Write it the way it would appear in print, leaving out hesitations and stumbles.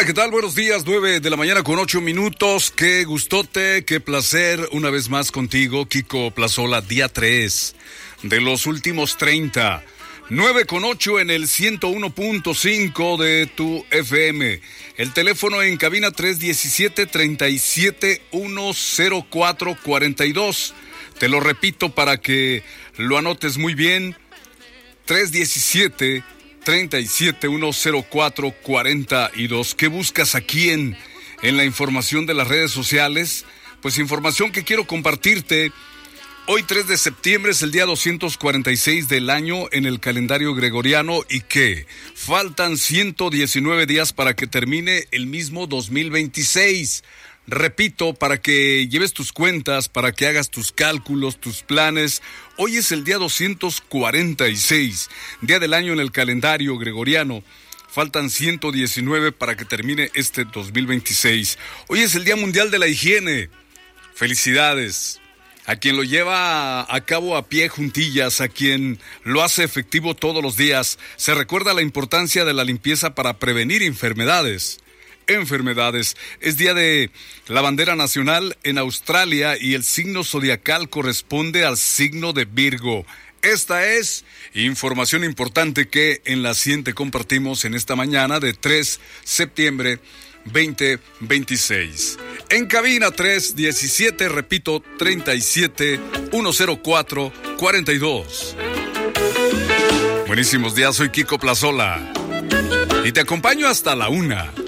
Hola, ¿qué tal? Buenos días, 9 de la mañana con 8 minutos. Qué gustote, qué placer una vez más contigo, Kiko Plazola, día 3 de los últimos 30. 9 con 8 en el 101.5 de tu FM. El teléfono en cabina 317-37-104-42. Te lo repito para que lo anotes muy bien. 317-37-104-42. ¿Qué buscas aquí en la información de las redes sociales? Pues información que quiero compartirte. Hoy 3 de septiembre es el día 246 del año en el calendario gregoriano y que faltan 119 días para que termine el mismo 2026. Repito, para que lleves tus cuentas, para que hagas tus cálculos, tus planes. Hoy es el día 246, día del año en el calendario gregoriano. Faltan 119 para que termine este 2026. Hoy es el Día Mundial de la Higiene. Felicidades a quien lo lleva a cabo a pie juntillas, a quien lo hace efectivo todos los días. Se recuerda la importancia de la limpieza para prevenir enfermedades. Es día de la bandera nacional en Australia y el signo zodiacal corresponde al signo de Virgo. Esta es información importante que en la siguiente compartimos en esta mañana de 3 de septiembre 2026. En cabina 317, repito, 37-104-42. Buenísimos días, soy Kiko Plazola y te acompaño hasta la 1.